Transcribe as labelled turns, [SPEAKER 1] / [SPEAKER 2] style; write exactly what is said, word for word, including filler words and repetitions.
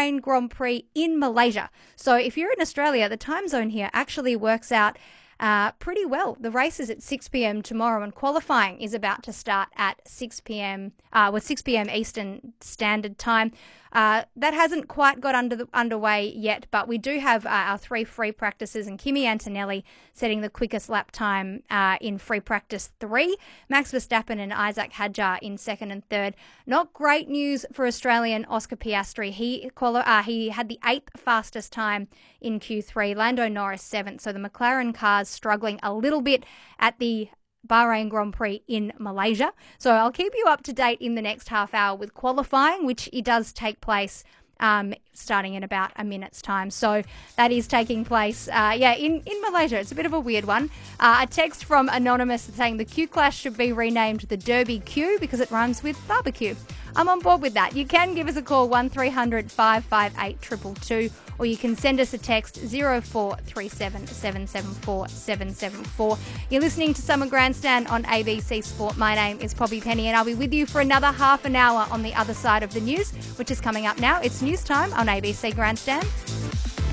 [SPEAKER 1] Bahrain Grand Prix in Malaysia. So if you're in Australia, the time zone here actually works out Uh, pretty well. The race is at six p.m. tomorrow, and qualifying is about to start at six p.m. Uh, with six p.m. Eastern Standard Time. Uh, that hasn't quite got under the, underway yet, but we do have uh, our three free practices, and Kimi Antonelli setting the quickest lap time uh, in free practice three. Max Verstappen and Isaac Hadjar in second and third. Not great news for Australian Oscar Piastri. He quali- uh, he had the eighth fastest time in Q three. Lando Norris seventh. So the McLaren cars struggling a little bit at the Bahrain Grand Prix in Malaysia. So I'll keep you up to date in the next half hour with qualifying, which it does take place um, starting in about a minute's time. So that is taking place, uh, yeah, in, in Malaysia. It's a bit of a weird one. Uh, a text from Anonymous saying the Q Clash should be renamed the Derby Q because it rhymes with barbecue. I'm on board with that. You can give us a call one three hundred five five eight two two two, or you can send us a text zero four three seven seven seven four seven seven four. You're listening to Summer Grandstand on A B C Sport. My name is Poppy Penny, and I'll be with you for another half an hour on the other side of the news, which is coming up now. It's news time on A B C Grandstand.